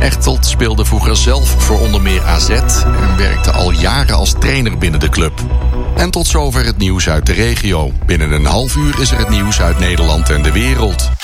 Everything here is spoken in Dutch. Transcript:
Echtelt speelde vroeger zelf voor onder meer AZ en werkte al jaren als trainer binnen de club. En tot zover het nieuws uit de regio. Binnen een half uur is er het nieuws uit Nederland en de wereld.